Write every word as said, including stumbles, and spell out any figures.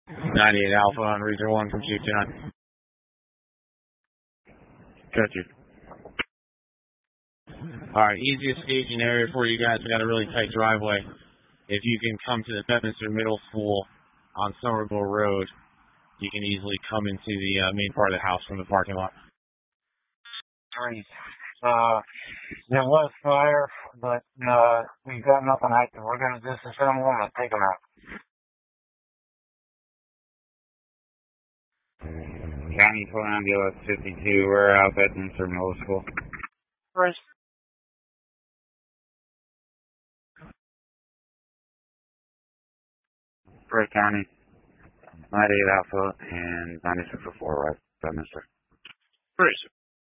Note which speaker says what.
Speaker 1: ninety-eight Alpha on Reader one from Chief John. Gotcha. Alright, easiest staging area for you guys. We got a really tight driveway. If you can come to the Bedminster Middle School on Somerville Road, you can easily come into the uh, main part of the house from the parking lot.
Speaker 2: Great. Uh, there was fire, but uh, we've got nothing active. We're going to disassemble them and take them out.
Speaker 3: County Phone Ambulance fifty-two, we're out at Bedminster Middle School.
Speaker 2: First.
Speaker 3: Bray County, ninety-eight Alpha and ninety-six oh four West Bedminster.
Speaker 1: Bruce.